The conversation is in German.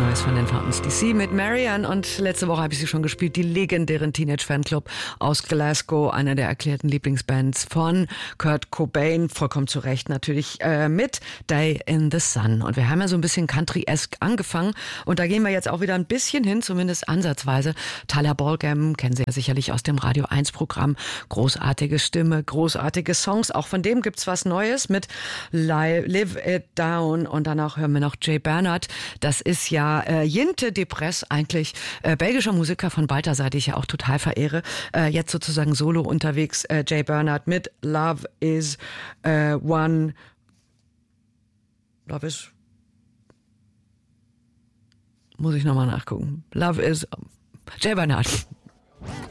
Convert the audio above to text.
Neues von den Fountains DC mit Marianne. Und letzte Woche habe ich sie schon gespielt, die legendären Teenage Fanclub aus Glasgow, einer der erklärten Lieblingsbands von Kurt Cobain, vollkommen zu Recht natürlich, mit Day in the Sun. Und wir haben ja so ein bisschen Country-esque angefangen und da gehen wir jetzt auch wieder ein bisschen hin, zumindest ansatzweise. Tyler Ballgame kennen Sie ja sicherlich aus dem Radio 1 Programm. Großartige Stimme, großartige Songs. Auch von dem gibt's was Neues mit Live It Down und danach hören wir noch Jay Bernard. Das ist ja Jinte Depress, eigentlich belgischer Musiker von Balthasar, die ich ja auch total verehre. Jetzt sozusagen solo unterwegs, Jay Bernard mit Love is One. Love is... Muss ich nochmal nachgucken. Love is... Jay Bernard.